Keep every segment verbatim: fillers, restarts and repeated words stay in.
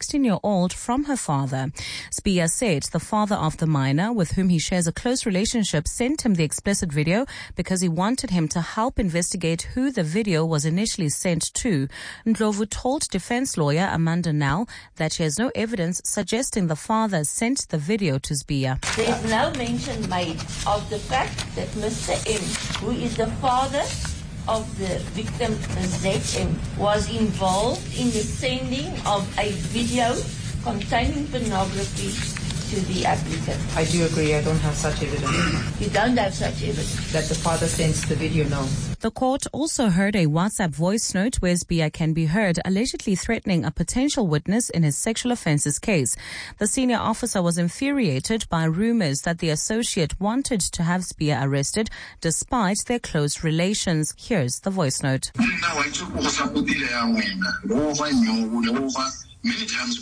sixteen-year-old from her father. Sibiya said the father of the minor, with whom he shares a close relationship, sent him the explicit video because he wanted him to help investigate who the video was initially sent to. Ndlovu told defense lawyer Amanda Nell that she has no evidence suggesting the father sent the video to Sibiya. There is no mention made of the fact that Mister M, who is the father of the victim Z M, was involved in the sending of a video containing pornography to the applicant. I do agree, I don't have such evidence. You don't have such evidence? That the father sends the video, no. The court also heard a WhatsApp voice note where Sibiya can be heard allegedly threatening a potential witness in his sexual offences case. The senior officer was infuriated by rumours that the associate wanted to have Sibiya arrested despite their close relations. Here's the voice note. Many times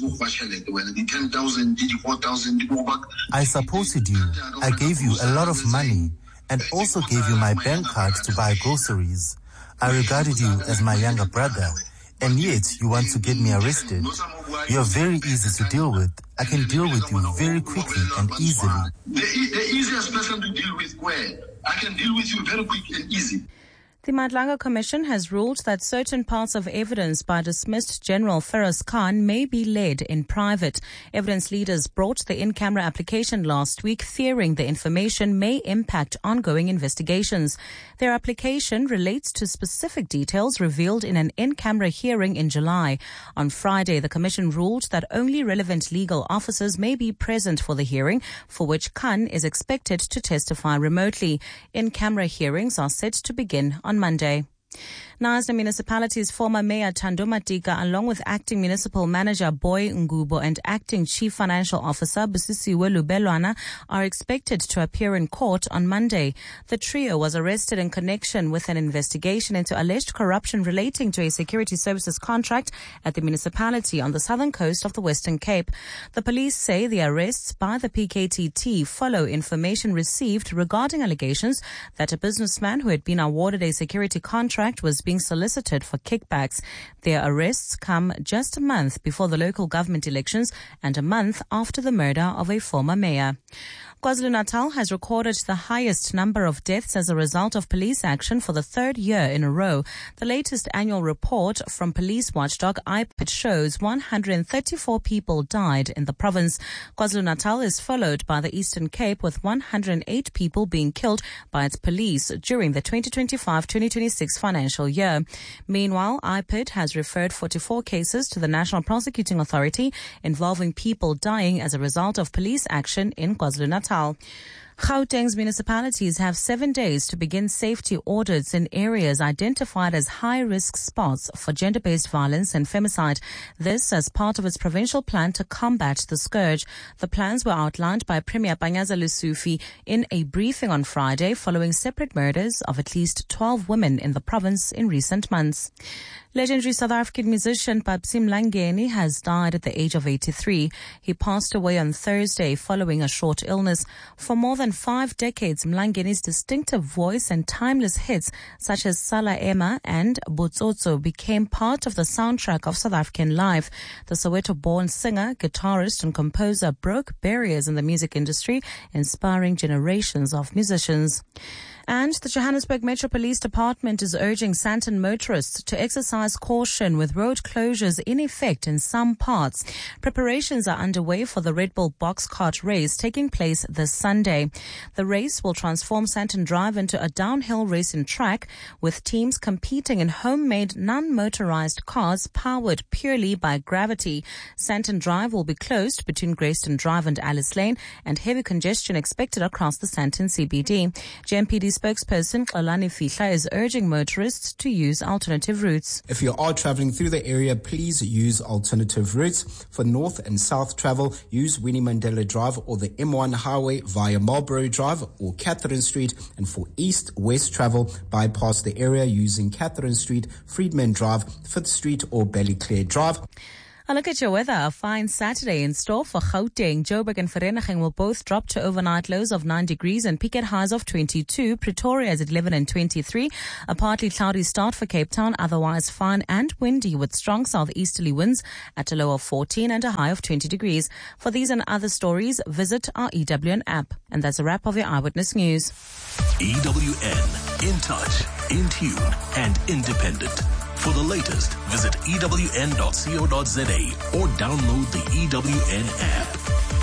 the ten thousand, the four thousand, I supported you. I gave you a lot of money and also gave you my bank card to buy groceries. I regarded you as my younger brother, and yet you want to get me arrested. You're very easy to deal with. I can deal with you very quickly and easily. The, the easiest person to deal with where? I can deal with you very quick and easy. The Madlanga Commission has ruled that certain parts of evidence by dismissed General Feroz Khan may be led in private. Evidence leaders brought the in-camera application last week, fearing the information may impact ongoing investigations. Their application relates to specific details revealed in an in-camera hearing in July. On Friday, the Commission ruled that only relevant legal officers may be present for the hearing, for which Khan is expected to testify remotely. In-camera hearings are set to begin on Monday. Knysna Municipality's former Mayor Thando Matika, along with Acting Municipal Manager Boy Ngubo and Acting Chief Financial Officer Busisiwe Lubelwana, are expected to appear in court on Monday. The trio was arrested in connection with an investigation into alleged corruption relating to a security services contract at the municipality on the southern coast of the Western Cape. The police say the arrests by the P K T T follow information received regarding allegations that a businessman who had been awarded a security contract was being solicited for kickbacks. Their arrests come just a month before the local government elections and a month after the murder of a former mayor. KwaZulu-Natal has recorded the highest number of deaths as a result of police action for the third year in a row. The latest annual report from police watchdog I P I D shows one hundred thirty-four people died in the province. KwaZulu-Natal is followed by the Eastern Cape, with one hundred eight people being killed by its police during the twenty twenty-five twenty twenty-six financial year. Meanwhile, I P I D has referred forty-four cases to the National Prosecuting Authority involving people dying as a result of police action in KwaZulu-Natal. Gauteng's municipalities have seven days to begin safety audits in areas identified as high-risk spots for gender-based violence and femicide. This as part of its provincial plan to combat the scourge. The plans were outlined by Premier Panyaza Lesufi in a briefing on Friday following separate murders of at least twelve women in the province in recent months. Legendary South African musician Papsi Mlangeni has died at the age of eighty-three. He passed away on Thursday following a short illness. For more than five decades, Mlangeni's distinctive voice and timeless hits such as Sala Emma and Botsotso became part of the soundtrack of South African life. The Soweto-born singer, guitarist and composer broke barriers in the music industry, inspiring generations of musicians. And the Johannesburg Metro Police Department is urging Sandton motorists to exercise caution with road closures in effect in some parts. Preparations are underway for the Red Bull box kart race taking place this Sunday. The race will transform Sandton Drive into a downhill racing track, with teams competing in homemade non-motorized cars powered purely by gravity. Sandton Drive will be closed between Grayston Drive and Alice Lane, and heavy congestion expected across the Sandton C B D. J M P D spokesperson Xolani Fihla is urging motorists to use alternative routes. If you are traveling through the area, please use alternative routes. For north and south travel, use Winnie Mandela Drive or the M one highway via Marlborough Drive or Catherine Street. And for east-west travel, bypass the area using Catherine Street, Friedman Drive, Fifth Street or Ballyclare Drive. A look at your weather. A fine Saturday in store for Gauteng. Joburg and Vereeniging will both drop to overnight lows of nine degrees and peak at highs of twenty-two. Pretoria is at eleven and twenty-three. A partly cloudy start for Cape Town, otherwise fine and windy with strong southeasterly winds at a low of fourteen and a high of twenty degrees. For these and other stories, visit our E W N app. And that's a wrap of your Eyewitness News. E W N, in touch, in tune, and independent. For the latest, visit E W N dot co dot za or download the E W N app.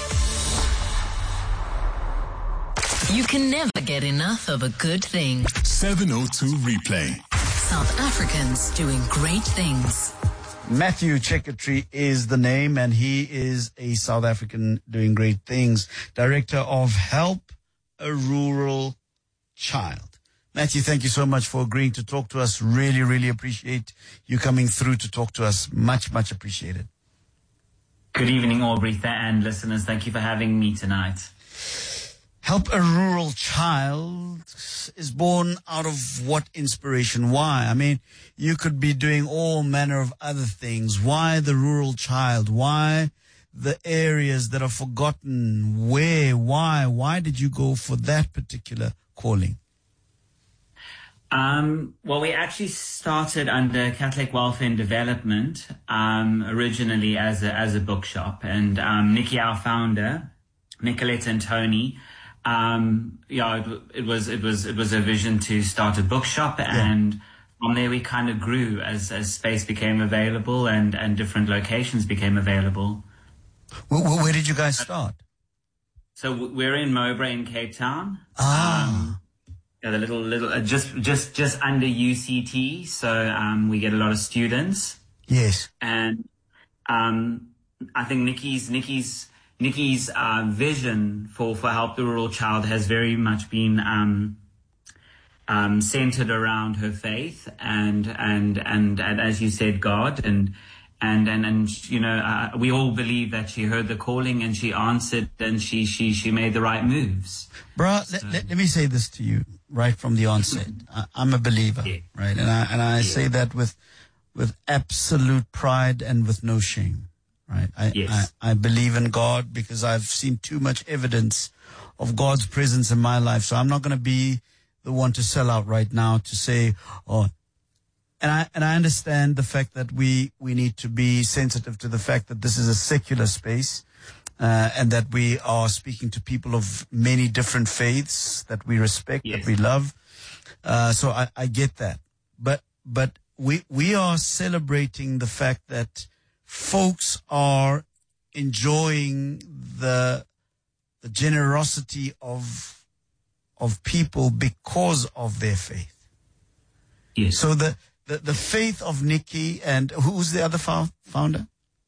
You can never get enough of a good thing. seven oh two Replay. South Africans doing great things. Matthew Cheketri is the name, and he is a South African doing great things. Director of Help a Rural Child. Matthew, thank you so much for agreeing to talk to us. Really, really appreciate you coming through to talk to us. Much, much appreciated. Good evening, Aubreytha and listeners. Thank you for having me tonight. Help a Rural Child is born out of what inspiration? Why? I mean, you could be doing all manner of other things. Why the rural child? Why the areas that are forgotten? Where? Why? Why did you go for that particular calling? Um, well, we actually started under Catholic Welfare and Development, um, originally as a, as a bookshop. And, um, Nikki, our founder, Nicolette and Tony, um, yeah, it, it was, it was, it was a vision to start a bookshop. Yeah. And from there we kind of grew as, as space became available and, and different locations became available. Where, where did you guys start? So we're in Mowbray in Cape Town. Ah. Um, Yeah, the little, little, uh, just, just, just under U C T. So, um, we get a lot of students. Yes. And, um, I think Nikki's, Nikki's, Nikki's, uh, vision for, for Help the Rural Child has very much been, um, um, centered around her faith and, and, and, and as you said, God. And, and, and, and, you know, uh, we all believe that she heard the calling and she answered and she, she, she made the right moves. Bruh, so. let, let, let me say this to you. Right from the onset, I, I'm a believer, yeah. right? And I and I yeah. say that with with absolute pride and with no shame, right? I, yes. I I believe in God because I've seen too much evidence of God's presence in my life. So I'm not going to be the one to sell out right now to say, oh. And I and I understand the fact that we we need to be sensitive to the fact that this is a secular space. Uh, and that we are speaking to people of many different faiths that we respect, yes. that we love. Uh, so I, I get that. But, but we, we are celebrating the fact that folks are enjoying the, the generosity of, of people because of their faith. Yes. So the, the, the faith of Nikki and who's the other fo- founder?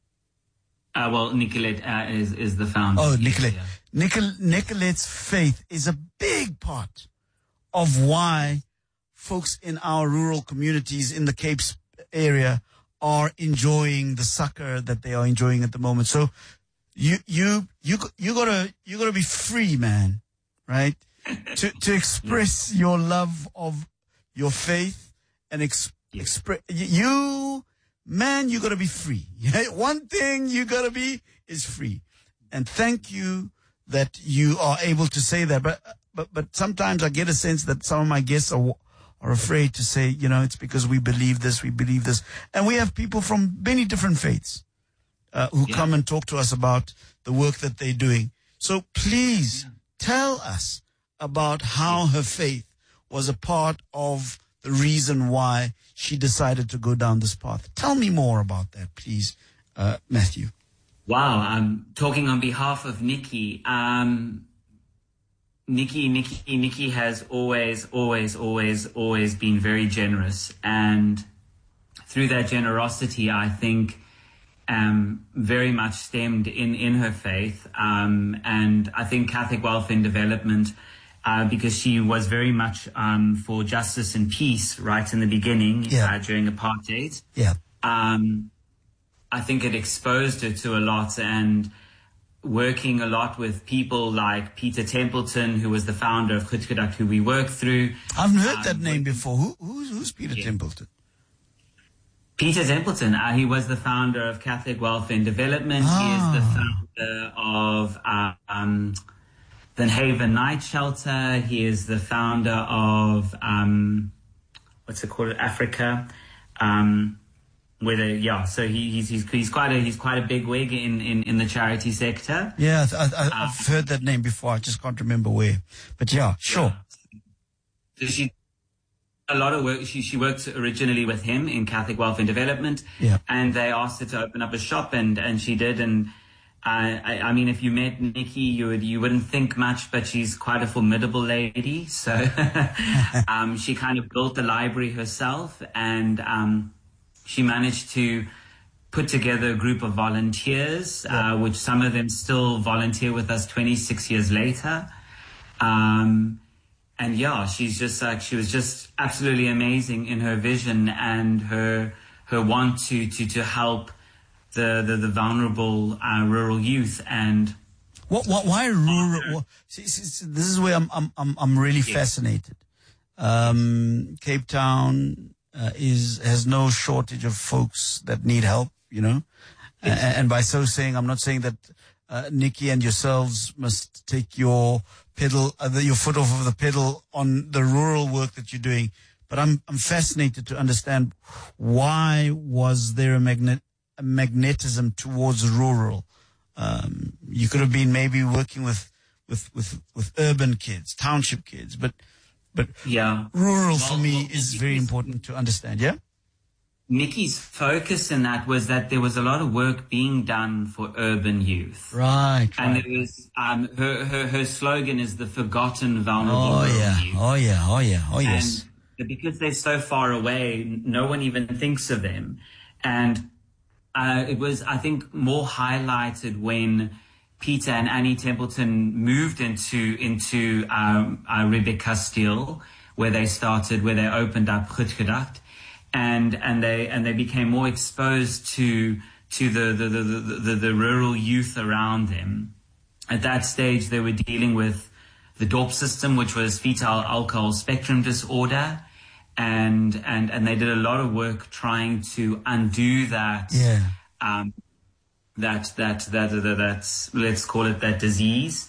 Uh, well, Nicolette uh, is is the founder. Oh, Nicolette. Yeah. Nicol- Nicolette's faith is a big part of why folks in our rural communities in the Capes area are enjoying the succor that they are enjoying at the moment. So you you you you gotta you gotta be free, man, right? to to express yeah. your love of your faith and ex- yeah. express you. Man, you gotta be free. One thing you gotta be is free. And thank you that you are able to say that. But, but, but sometimes I get a sense that some of my guests are, are afraid to say, you know, it's because we believe this, we believe this. And we have people from many different faiths, uh, who yeah. come and talk to us about the work that they're doing. So please yeah. tell us about how her faith was a part of the reason why she decided to go down this path. Tell me more about that, please, uh, Matthew. Wow, I'm talking on behalf of Nikki. Um, Nikki, Nikki, Nikki has always, always, always, always been very generous. And through that generosity, I think, um, very much stemmed in, in her faith. Um, and I think Catholic Welfare and Development, Uh, because she was very much um, for justice and peace right in the beginning yeah. uh, during apartheid. Yeah. Um, I think it exposed her to a lot, and working a lot with people like Peter Templeton, who was the founder of Goedgedacht, who we worked through. I've heard um, that name before. Who, who's, who's Peter yeah. Templeton? Peter Templeton, uh, he was the founder of Catholic Welfare and Development. Ah. He is the founder of uh, um, the Haven Night Shelter. He is the founder of, um, what's it called, Africa. Um, with a, yeah, so he, he's, he's, he's quite a, he's quite a big wig in, in, in the charity sector. Yeah, I, I, I've heard that name before. I just can't remember where. But yeah, sure. Yeah. So she, a lot of work, she, she worked originally with him in Catholic Welfare and Development. Yeah. And they asked her to open up a shop, and, and she did. And I, I, I mean, if you met Nikki, you would, you wouldn't think much, but she's quite a formidable lady. So, um, she kind of built the library herself, and, um, she managed to put together a group of volunteers, yeah. uh, which some of them still volunteer with us twenty-six years later. Um, And yeah, she's just like, she was just absolutely amazing in her vision and her her want to to, to help the, the, the vulnerable uh, rural youth. And what, what, why rural? What, see, see, see, this is where I'm I'm I'm, I'm really yes. fascinated. Um, Cape Town uh, is has no shortage of folks that need help, you know. Yes. And, and by so saying, I'm not saying that uh, Nikki and yourselves must take your pedal, uh, your foot off of the pedal on the rural work that you're doing. But I'm, I'm fascinated to understand, why was there a magnet, a magnetism towards rural? Um, you could have been maybe working with, with, with, with urban kids, township kids, but, but yeah, rural well, for me well, is very important to understand. Yeah. Nikki's focus in that was that there was a lot of work being done for urban youth. Right, right. And it was, um, her, her, her slogan is the forgotten vulnerable oh, yeah. youth. Oh, yeah. Oh, yeah. Oh, yes. And because they're so far away, no one even thinks of them. And, uh, it was, I think, more highlighted when Peter and Annie Templeton moved into, into, um, uh, Rebecca Steele, where they started, where they opened up Goedgedacht. And, and they, and they became more exposed to, to the, the, the, the, the, the rural youth around them. At that stage, they were dealing with the D O P system, which was fetal alcohol spectrum disorder. And, and, and they did a lot of work trying to undo that, yeah. um, that, that, that, that, that's, let's call it that disease.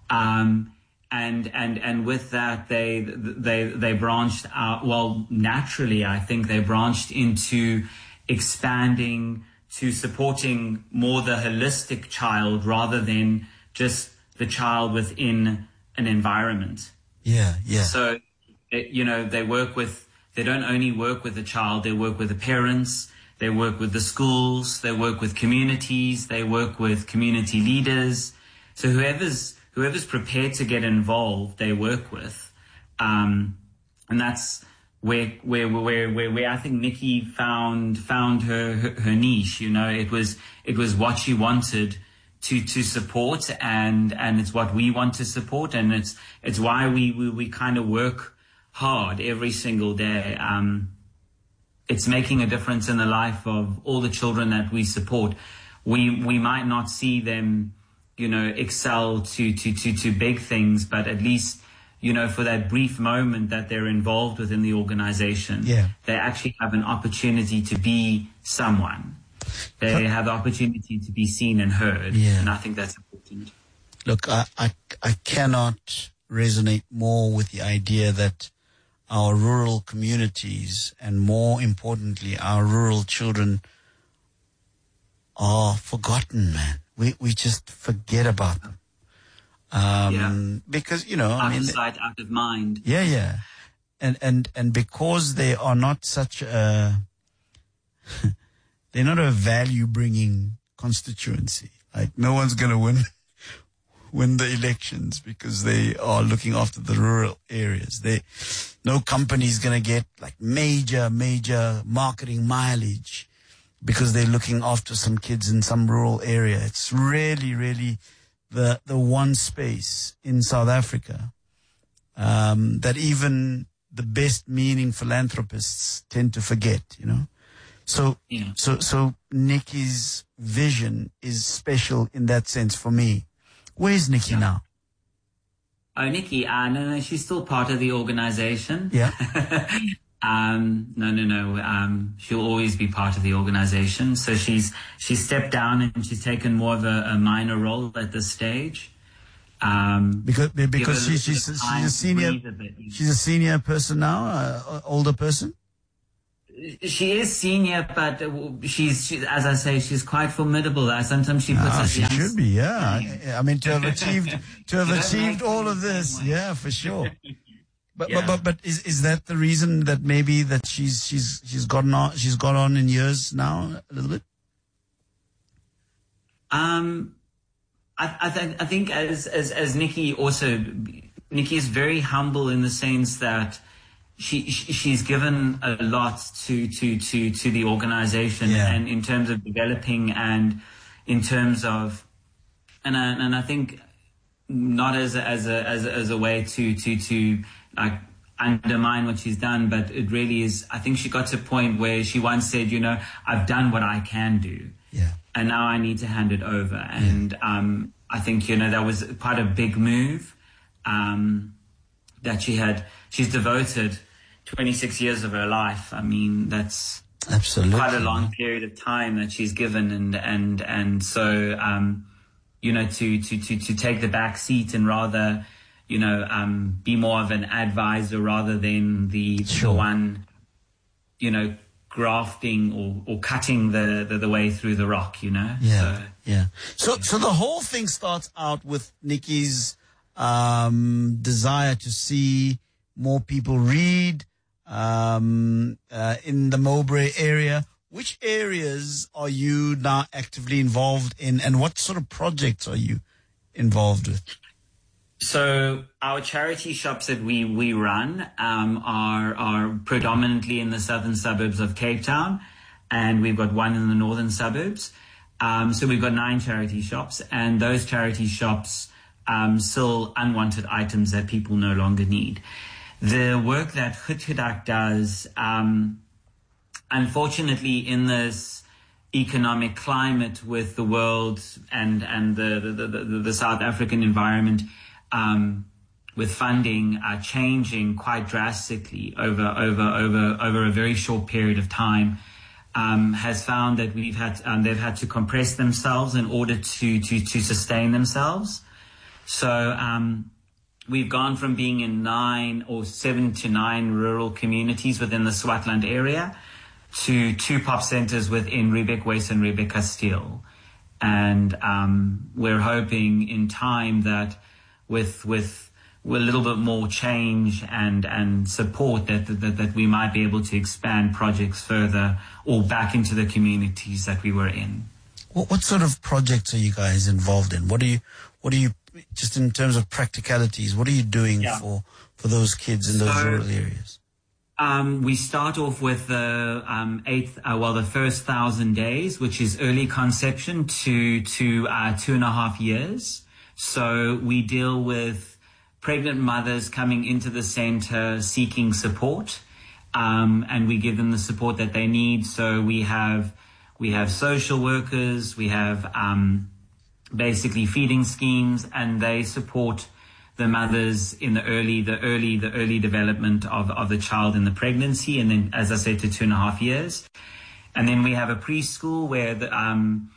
Um, And, and, and with that, they, they, they branched out, well, naturally, I think they branched into expanding to supporting more the holistic child rather than just the child within an environment. Yeah, yeah. So, it, you know, they work with, they don't only work with the child, they work with the parents, they work with the schools, they work with communities, they work with community leaders. So whoever's, Whoever's prepared to get involved, they work with, um, and that's where where where where where I think Nikki found found her, her her niche. You know, it was it was what she wanted to to support, and and it's what we want to support, and it's it's why we we, we kind of work hard every single day. Um, it's making a difference in the life of all the children that we support. We we might not see them, you know, excel to, to, to, to big things, but at least, you know, for that brief moment that they're involved within the organization, yeah. they actually have an opportunity to be someone. They have the opportunity to be seen and heard. Yeah. And I think that's important. Look, I, I, I cannot resonate more with the idea that our rural communities, and more importantly, our rural children, are forgotten, man. We we just forget about them. Um, yeah. Because, you know, out I mean, of sight, out of mind. Yeah, yeah. And, and, and because they are not such a, they're not a value bringing constituency. Like, no one's going to win, win the elections because they are looking after the rural areas. They, no company's going to get like major, major marketing mileage because they're looking after some kids in some rural area. It's really, really the the one space in South Africa um, that even the best meaning philanthropists tend to forget, you know. So, yeah. so, so Nikki's vision is special in that sense for me. Where's Nikki yeah. now? Oh, Nikki, uh, no, no, she's still part of the organization. Yeah. Um, no, no, no. Um, she'll always be part of the organization. So she's she's stepped down and she's taken more of a, a minor role at this stage. Um, because because she, she's she's a senior a she's a senior person now, uh, older person. She is senior, but she's, she, as I say, she's quite formidable. Sometimes she puts ah, us she young. should be, yeah. I, I mean, to have achieved to have achieved all of this, yeah, for sure. But, yeah. but but but is is that the reason that maybe that she's she's she's gotten on she's got on in years now a little bit? Um, I I, th- I think as as as Nikki also, Nikki is very humble in the sense that she she's given a lot to to to to the organization, yeah. and in terms of developing and in terms of and I, and I think not as a, as a as a, as a way to to to like undermine what she's done, but it really is. I think she got to a point where she once said, you know, I've done what I can do, yeah, and now I need to hand it over. And yeah. um, I think, you know, that was quite a big move um, that she had. She's devoted twenty-six years of her life. I mean, that's absolutely quite a long period of time that she's given, and and and so um, you know, to to to to take the back seat and rather, you know, um, be more of an advisor rather than the, sure. the one, you know, grafting or, or cutting the, the, the way through the rock, you know? Yeah, so, yeah. So, so the whole thing starts out with Nikki's um, desire to see more people read um, uh, in the Mowbray area. Which areas are you now actively involved in, and what sort of projects are you involved with? So our charity shops that we, we run um, are are predominantly in the southern suburbs of Cape Town, and we've got one in the northern suburbs. Um, so we've got nine charity shops, and those charity shops um, sell unwanted items that people no longer need. The work that Goedgedag does, um, unfortunately, in this economic climate with the world and and the the, the, the, the South African environment, Um, with funding uh, changing quite drastically over over over over a very short period of time, um, has found that we've had um, they've had to compress themselves in order to to to sustain themselves. So um, we've gone from being in nine or seven to nine rural communities within the Swartland area to two pop centers within Riebeek West and Riebeek Kasteel, and um, we're hoping in time that with with a little bit more change and and support that, that that we might be able to expand projects further or back into the communities that we were in. What, what sort of projects are you guys involved in? What are you what are you just in terms of practicalities? What are you doing yeah. for for those kids in those so, rural areas? Um, we start off with the um, eighth, uh, well, the first thousand days, which is early conception to to uh, two and a half years. So we deal with pregnant mothers coming into the center seeking support, um, and we give them the support that they need. So we have we have social workers, we have um, basically feeding schemes, and they support the mothers in the early the early the early development of of the child in the pregnancy, and then, as I said, to two and a half years. And then we have a preschool where the um,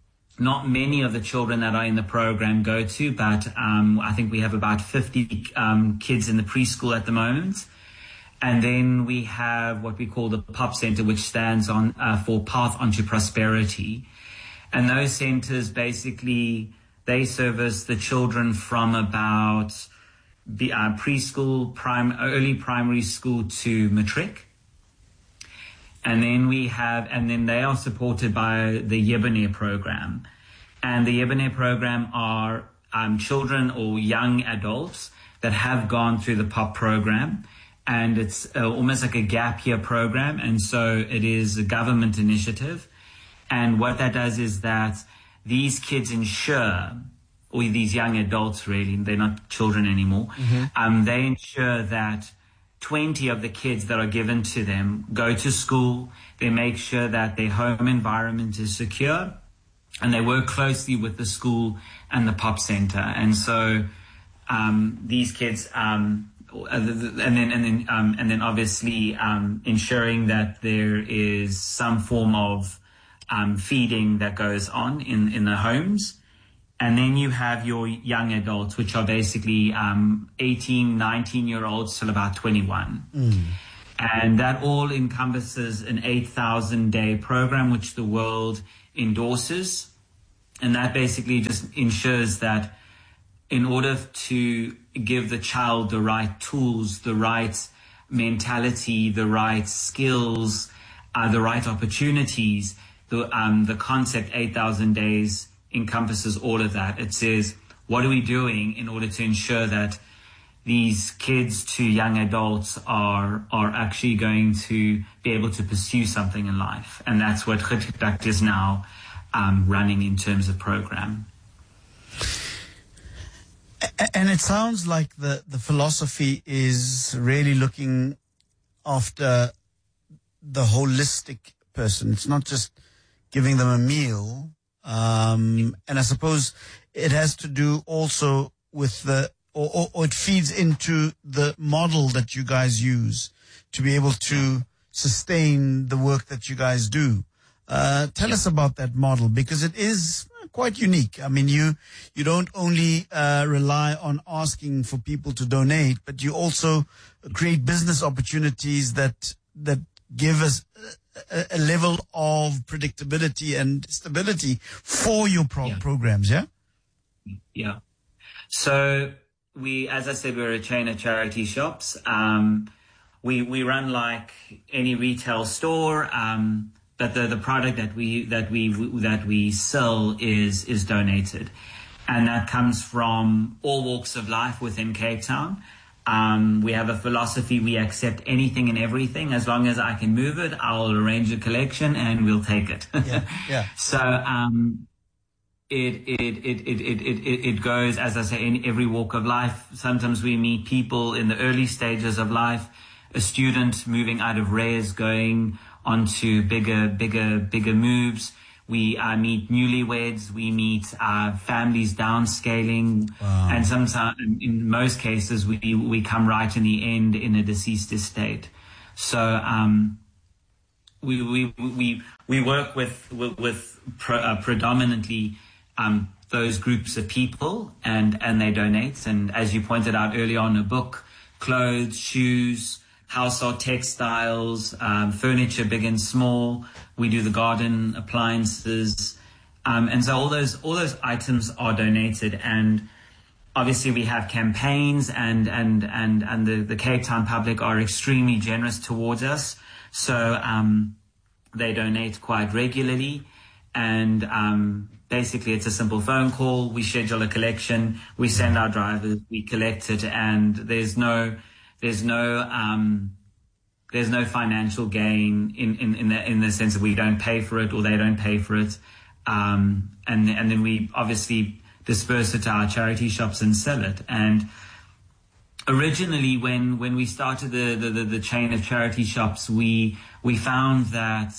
not many of the children that are in the program go to, but um, I think we have about fifty um, kids in the preschool at the moment. And then we have what we call the POP Center, which stands on uh, for Path Onto Prosperity. And those centers basically, they service the children from about the uh, preschool, prime, early primary school to matric. And then we have, and then they are supported by the Yebene program. And the Yebene program are um, children or young adults that have gone through the POP program. And it's uh, almost like a gap year program. And so it is a government initiative. And what that does is that these kids ensure, or these young adults really, they're not children anymore, mm-hmm. um, they ensure that twenty of the kids that are given to them go to school. They make sure that their home environment is secure, and they work closely with the school and the POP Center. And so um, these kids um, and then and then um, and then obviously um, ensuring that there is some form of um, feeding that goes on in, in the homes. And then you have your young adults, which are basically um, eighteen, nineteen year olds till about twenty-one. Mm. And that all encompasses an eight thousand day program, which the world endorses. And that basically just ensures that in order to give the child the right tools, the right mentality, the right skills, uh, the right opportunities, the, um, the concept eight thousand days encompasses all of that. It says, what are we doing in order to ensure that these kids to young adults are are actually going to be able to pursue something in life? And that's what Gitgedakt is now um, running in terms of program. And it sounds like the, the philosophy is really looking after the holistic person. It's not just giving them a meal. Um, and I suppose it has to do also with the, or, or, or it feeds into the model that you guys use to be able to sustain the work that you guys do. Uh, tell yeah. us about that model, because it is quite unique. I mean, you, you don't only, uh, rely on asking for people to donate, but you also create business opportunities that, that give us a, a level of predictability and stability for your pro- yeah. programs. Yeah. Yeah. So we, as I said, we're a chain of charity shops. Um, we, we run like any retail store. Um, But the, the product that we that we that we sell is is donated, and that comes from all walks of life within Cape Town. Um, we have a philosophy: we accept anything and everything as long as I can move it. I'll arrange a collection and we'll take it. Yeah, yeah. So um, it, it it it it it it goes, as I say, in every walk of life. Sometimes we meet people in the early stages of life, a student moving out of res going onto bigger, bigger, bigger moves. We uh, meet newlyweds. We meet uh, families downscaling. Wow. And sometimes, in most cases, we we come right in the end in a deceased estate. So um, we we we we work with with, with pro, uh, predominantly um, those groups of people, and and they donate. And as you pointed out earlier on, a book, clothes, shoes, household textiles, um, furniture, big and small. We do the garden appliances, um, and so all those all those items are donated. And obviously, we have campaigns, and and and and the, the Cape Town public are extremely generous towards us. So um, they donate quite regularly, and um, basically, it's a simple phone call. We schedule a collection. We send our drivers. We collect it, and there's no There's no um, there's no financial gain in in in the, in the sense that we don't pay for it or they don't pay for it, um, and and then we obviously disperse it to our charity shops and sell it. And originally, when when we started the the, the, the chain of charity shops, we we found that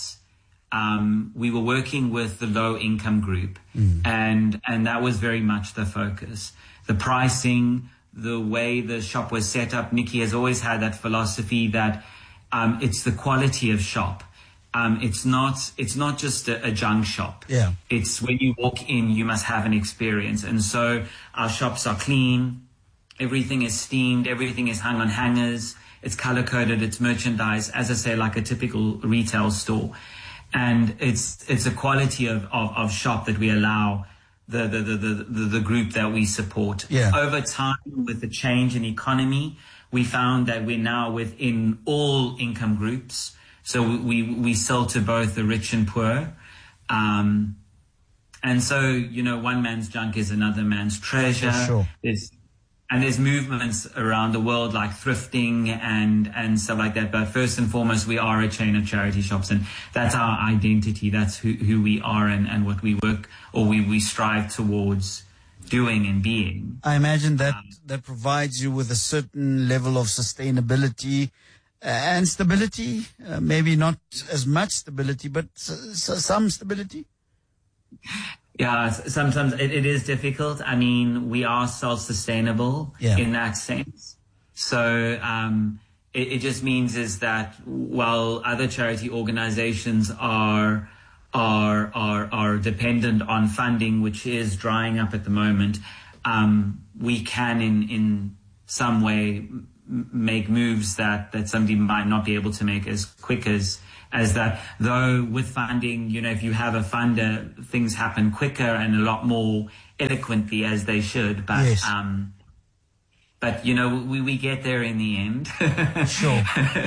um, we were working with the low income group, mm. and and that was very much the focus. The pricing, the way the shop was set up, Nikki has always had that philosophy that um, it's the quality of shop. Um, it's not it's not just a, a junk shop. Yeah. It's when you walk in, you must have an experience. And so our shops are clean. Everything is steamed. Everything is hung on hangers. It's color-coded. It's merchandise, as I say, like a typical retail store. And it's it's a quality of, of, of shop that we allow The, the, the, the, the group that we support. Yeah. Over time, with the change in economy, we found that we're now within all income groups. So we, we sell to both the rich and poor. Um, and so, you know, one man's junk is another man's treasure. For sure. There's, and there's movements around the world like thrifting and, and stuff like that. But first and foremost, we are a chain of charity shops, and that's our identity. That's who, who we are and, and what we work or we, we strive towards doing and being. I imagine that um, that provides you with a certain level of sustainability and stability. Uh, maybe not as much stability, but s- s- some stability. Yeah, sometimes it, it is difficult. I mean, we are self-sustainable yeah. in that sense. So um, it, it just means is that while other charity organizations are are are are dependent on funding, which is drying up at the moment, um, we can in in some way m- make moves that that somebody might not be able to make as quick as as that. Though with funding, you know, if you have a funder, things happen quicker and a lot more eloquently as they should. But Yes. um, but you know, we we get there in the end. Sure.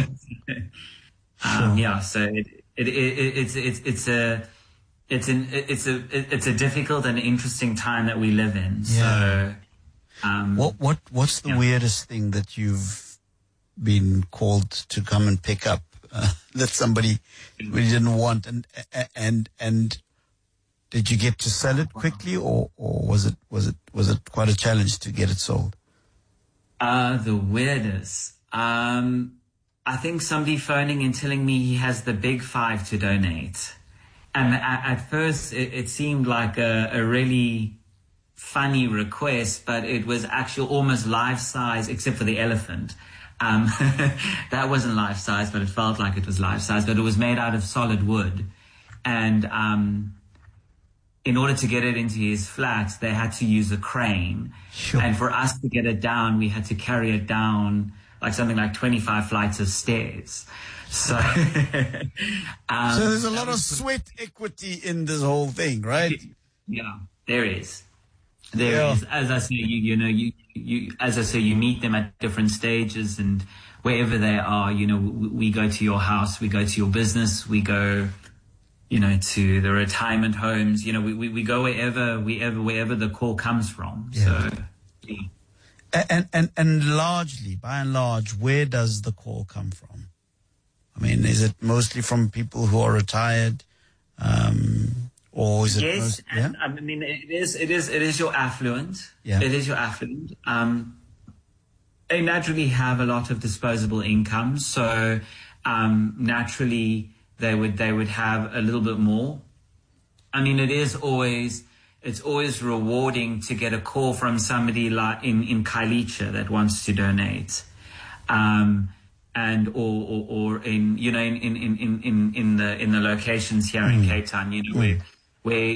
um, yeah. So it, it, it it's it's it's a it's an it's a it's a difficult and interesting time that we live in. Yeah. So um, What what what's the yeah. weirdest thing that you've been called to come and pick up uh, that somebody really didn't want, and and and did you get to sell it quickly, or or was it was it was it quite a challenge to get it sold? Uh, the weirdest. Um, I think somebody phoning and telling me he has the big five to donate. And at, at first it, it seemed like a, a really funny request, but it was actually almost life size, except for the elephant. Um, that wasn't life size, but it felt like it was life size, but it was made out of solid wood. And, um, in order to get it into his flat, they had to use a crane. Sure. And for us to get it down, we had to carry it down like something like twenty-five flights of stairs. So, um, So there's a lot of sweat equity in this whole thing, right? yeah, there is. There Yeah. is. As I say, you, you know, you, you, as I say, you meet them at different stages, and wherever they are, you know, we, we go to your house, we go to your business, we go, you know, to the retirement homes, you know, we, we, we go wherever, wherever, wherever the call comes from. Yeah. So, yeah. And, and, and largely, by and large, where does the call come from? I mean, is it mostly from people who are retired? Um, or is it? Yes, most, yeah? and, I mean, it is, it is, it is your affluent. Yeah. It is your affluent. Um, they naturally have a lot of disposable income. So, um, naturally they would, they would have a little bit more. I mean, it is always, it's always rewarding to get a call from somebody like in, in Khayelitsha that wants to donate. Um, and, or, or, or in, you know, in, in, in, in, in the, in the locations here mm. in Cape Town, you know, mm. where, where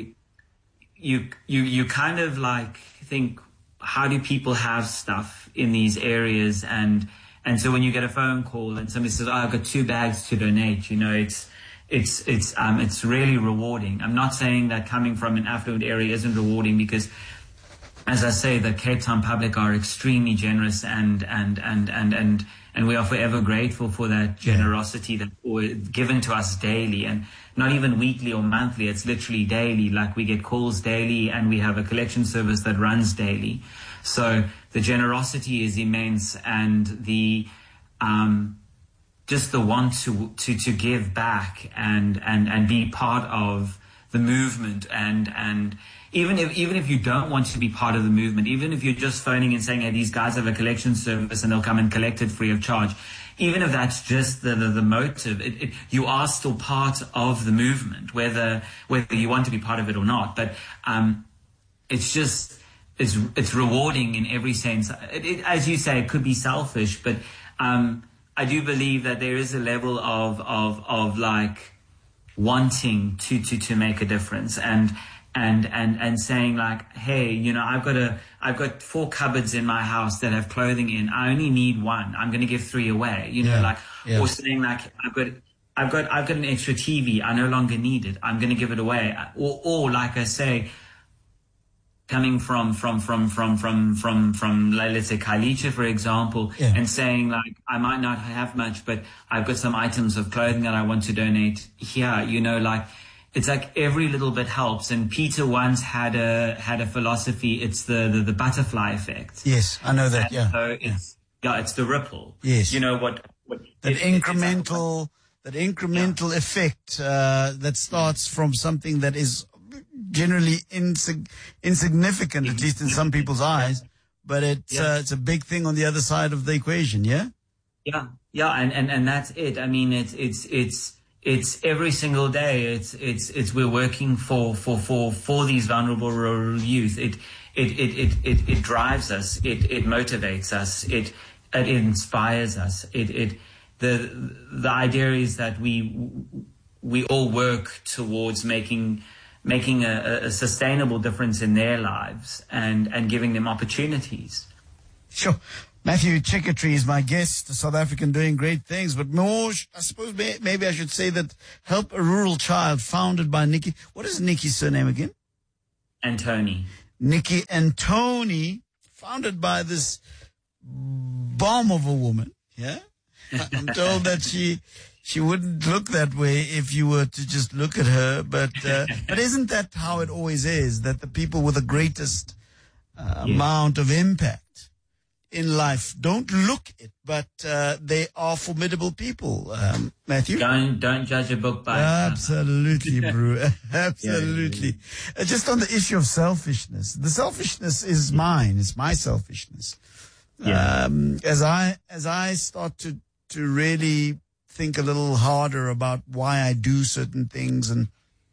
you, you, you kind of like think, how do people have stuff in these areas? And, and so when you get a phone call and somebody says, oh, I've got two bags to donate, you know, it's, it's, it's, um, it's really rewarding. I'm not saying that coming from an affluent area isn't rewarding, because as I say, the Cape Town public are extremely generous, and, and, and, and, and, and we are forever grateful for that generosity that's given to us daily, and not even weekly or monthly. It's literally daily. Like, we get calls daily, and we have a collection service that runs daily. So the generosity is immense, and the, um, just the want to, to, to give back and, and, and be part of the movement. And, and even if, even if you don't want to be part of the movement, even if you're just phoning and saying, hey, these guys have a collection service and they'll come and collect it free of charge, even if that's just the, the, the motive, it, it, you are still part of the movement, whether, whether you want to be part of it or not. But, um, it's just, it's, it's rewarding in every sense. It, it, as you say, it could be selfish, but, um, I do believe that there is a level of, of, of like wanting to, to, to make a difference, and, and, and, and saying like, hey, you know, I've got a, I've got four cupboards in my house that have clothing in. I only need one. I'm going to give three away, you know, yeah, like, yeah. or saying like, I've got, I've got, I've got an extra T V. I no longer need it. I'm going to give it away. Or, or like I say, coming from, from, from, from, from, from, from, let's say Khayelitsha, for example, yeah. and saying like, I might not have much, but I've got some items of clothing that I want to donate here, you know, like, it's like every little bit helps. And Peter once had a, had a philosophy. It's the, the, the butterfly effect. Yes, I know that. And yeah. So it's, yeah, it's the ripple. Yes. You know what, what that it, incremental, that incremental yeah. effect, uh, that starts from something that is generally insig- insignificant, at least in some people's eyes, but it's, yeah. uh, it's a big thing on the other side of the equation. Yeah. Yeah. Yeah. And, and, and that's it. I mean, it's, it's, it's, It's every single day. It's, it's, it's, we're working for, for, for, for these vulnerable rural youth. It, it, it, it, it, it drives us. It, it motivates us. It, it inspires us. It it the the idea is that we we all work towards making making a, a sustainable difference in their lives and and giving them opportunities. Sure. Matthew Chickatree is my guest, a South African doing great things, but more, I suppose may, maybe I should say that Help a Rural Child, founded by Nikki. What is Nikki's surname again? Antoni. Nikki Antoni, founded by this bomb of a woman, yeah? I'm told that she she wouldn't look that way if you were to just look at her, but uh, but isn't that how it always is, that the people with the greatest uh, yeah. amount of impact in life don't look it, but uh, they are formidable people, um, Matthew? Don't don't judge a book by Absolutely, bro. Absolutely. Yeah, yeah, yeah. Uh, just on the issue of selfishness, the selfishness is mine. It's my selfishness. Yeah. Um, as I as I start to to really think a little harder about why I do certain things and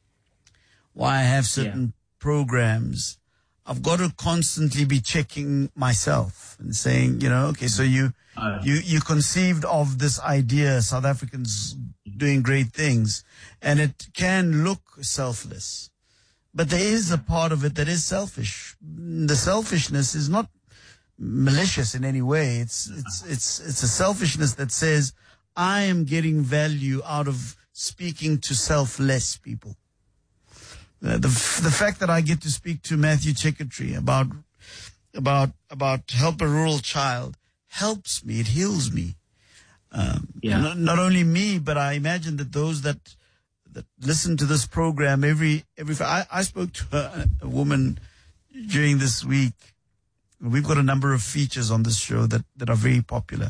why I have certain yeah. programs, I've got to constantly be checking myself and saying, you know, okay, so you, uh, you, you conceived of this idea, South Africans doing great things, and it can look selfless, but there is a part of it that is selfish. The selfishness is not malicious in any way. It's, it's, it's, it's a selfishness that says, I am getting value out of speaking to selfless people. Uh, the the fact that I get to speak to Matthew Chickatree about about about Help a Rural Child helps me. It heals me. Um, yeah. Not, not only me, but I imagine that those that that listen to this program every every. I, I spoke to a, a woman during this week. We've got a number of features on this show that that are very popular,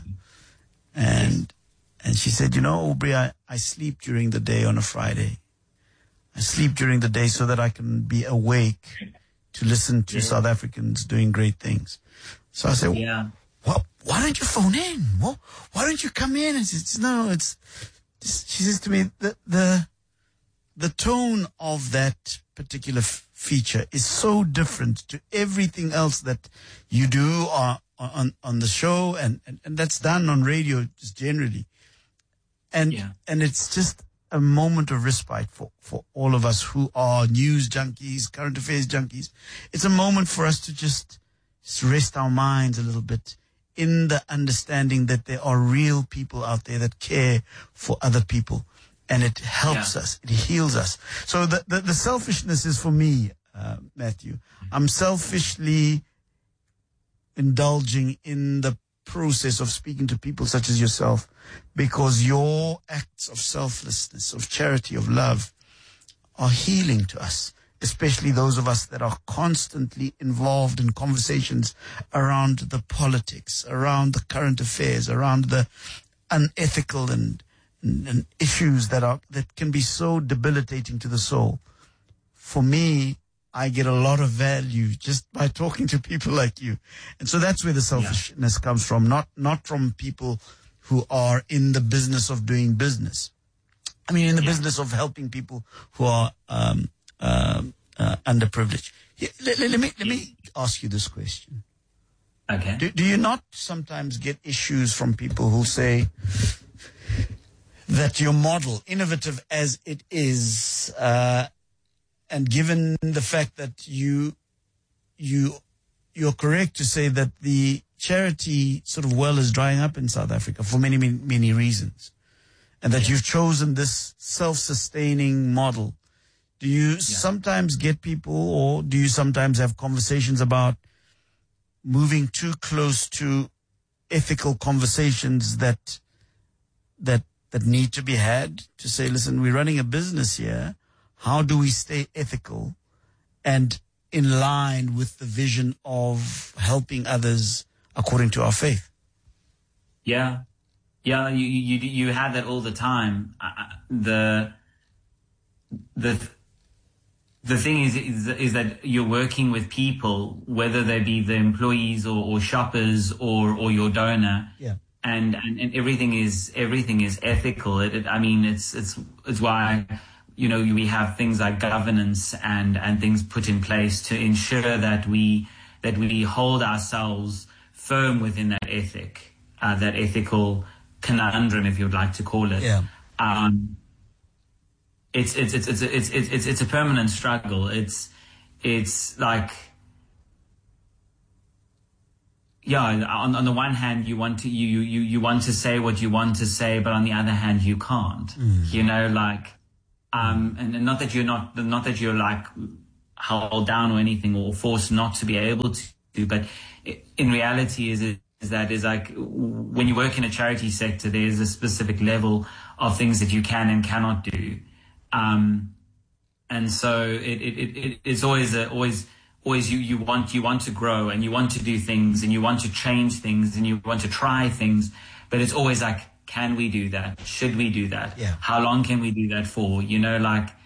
and and she said, you know, Aubrey, I, I sleep during the day on a Friday. I sleep during the day so that I can be awake to listen to yeah. South Africans doing great things. So I said, yeah. well, why don't you phone in? Well, why don't you come in? And she says, no, it's, she says to me, the, the, the tone of that particular f- feature is so different to everything else that you do on, on, on the show and, and, and that's done on radio just generally. And, yeah. and it's just a moment of respite for, for all of us who are news junkies, current affairs junkies. It's a moment for us to just, just rest our minds a little bit in the understanding that there are real people out there that care for other people. And it helps yeah. us. It heals us. So the, the, the selfishness is for me, uh, Matthew. I'm selfishly indulging in the process of speaking to people such as yourself, because your acts of selflessness, of charity, of love are healing to us, especially those of us that are constantly involved in conversations around the politics, around the current affairs, around the unethical and, and, and issues that are that can be so debilitating to the soul. For me, I get a lot of value just by talking to people like you. And so that's where the selfishness yeah. comes from, not not from people who are in the business of doing business. I mean, in the yeah. business of helping people who are um, um, uh, underprivileged. Here, let, let, let me let me ask you this question. Okay. Do, do you not sometimes get issues from people who say that your model, innovative as it is, uh, and given the fact that you, you, you're correct to say that the charity sort of well is drying up in South Africa for many, many, many reasons, and that you've chosen this self-sustaining model. Do you yeah. sometimes get people, or do you sometimes have conversations about moving too close to ethical conversations that, that, that need to be had to say, listen, we're running a business here. How do we stay ethical and in line with the vision of helping others according to our faith? Yeah. Yeah, you you you have that all the time. Uh, the the the thing is, is is that you're working with people, whether they be the employees or, or shoppers or or your donor. Yeah. And, and and everything is everything is ethical. It, it, I mean, it's it's it's why, you know, we have things like governance and, and things put in place to ensure that we that we hold ourselves firm within that ethic. uh, that ethical conundrum, if you'd like to call it. Yeah. Um, it's, it's, it's, it's, it's, it's, it's, it's a permanent struggle. It's, it's like, yeah, on, on the one hand, you want to, you, you, you want to say what you want to say, but on the other hand, you can't, Mm. you know, like, um, and, and not that you're not, not that you're like held down or anything or forced not to be able to, but in reality is, is that is like when you work in a charity sector, there's a specific level of things that you can and cannot do. Um, and so it, it, it, it's always, a, always, always you, you want, you want to grow and you want to do things and you want to change things and you want to try things, but it's always like, can we do that? Should we do that? Yeah. How long can we do that for? You know, like,